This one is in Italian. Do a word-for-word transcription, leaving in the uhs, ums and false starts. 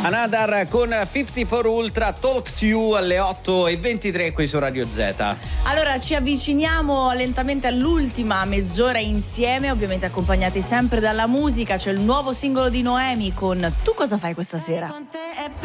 Anadar con cinquantaquattro Ultra, Talk to You alle otto e ventitré qui su Radio Z. Allora ci avviciniamo lentamente all'ultima mezz'ora insieme, ovviamente accompagnati sempre dalla musica. C'è il nuovo singolo di Noemi con Tu cosa fai questa sera?